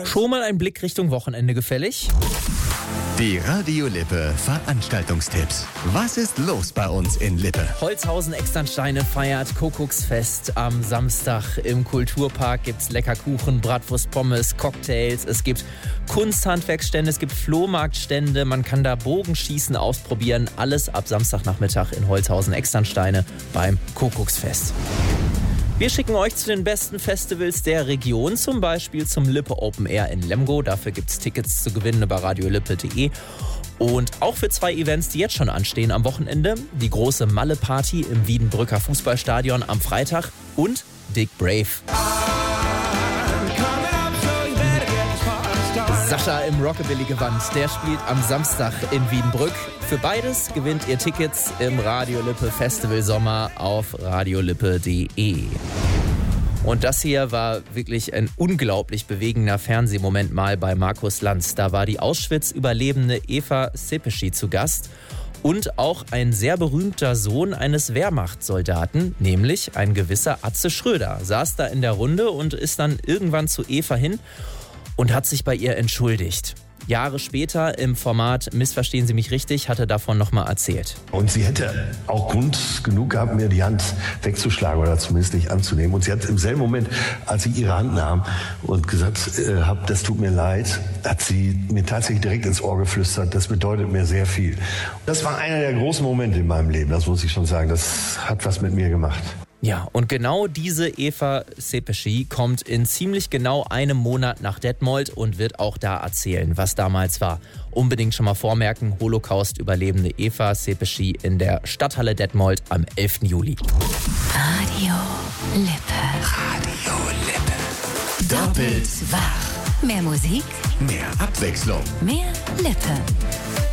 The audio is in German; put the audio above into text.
Schon mal ein Blick Richtung Wochenende gefällig? Die Radio Lippe Veranstaltungstipps. Was ist los bei uns in Lippe? Holzhausen-Externsteine feiert Kuckucksfest am Samstag. Im Kulturpark gibt's lecker Kuchen, Bratwurst, Pommes, Cocktails. Es gibt Kunsthandwerksstände, es gibt Flohmarktstände. Man kann da Bogenschießen ausprobieren. Alles ab Samstagnachmittag in Holzhausen-Externsteine beim Kuckucksfest. Wir schicken euch zu den besten Festivals der Region, zum Beispiel zum Lippe Open Air in Lemgo. Dafür gibt es Tickets zu gewinnen über radiolippe.de. Und auch für 2 Events, die jetzt schon anstehen am Wochenende. Die große Malle-Party im Wiedenbrücker Fußballstadion am Freitag und Dick Brave. Sascha im Rockabilly-Gewand, der spielt am Samstag in Wiedenbrück. Für beides gewinnt ihr Tickets im Radio Lippe Festival Sommer auf radiolippe.de. Und das hier war wirklich ein unglaublich bewegender Fernsehmoment mal bei Markus Lanz. Da war die Auschwitz-Überlebende Eva Sepeschi zu Gast und auch ein sehr berühmter Sohn eines Wehrmachtssoldaten, nämlich ein gewisser Atze Schröder, saß da in der Runde und ist dann irgendwann zu Eva hin und hat sich bei ihr entschuldigt. Jahre später im Format Missverstehen Sie mich richtig, hat er davon nochmal erzählt. Und sie hätte auch Grund genug gehabt, mir die Hand wegzuschlagen oder zumindest nicht anzunehmen. Und sie hat im selben Moment, als ich ihre Hand nahm und gesagt habe, das tut mir leid, hat sie mir tatsächlich direkt ins Ohr geflüstert, das bedeutet mir sehr viel. Das war einer der großen Momente in meinem Leben, das muss ich schon sagen. Das hat was mit mir gemacht. Ja, und genau diese Eva Sepeschi kommt in ziemlich genau einem Monat nach Detmold und wird auch da erzählen, was damals war. Unbedingt schon mal vormerken, Holocaust-Überlebende Eva Sepeschi in der Stadthalle Detmold am 11. Juli. Radio Lippe. Radio Lippe. Doppelt wach. Mehr Musik, Mehr Abwechslung. mehr Lippe.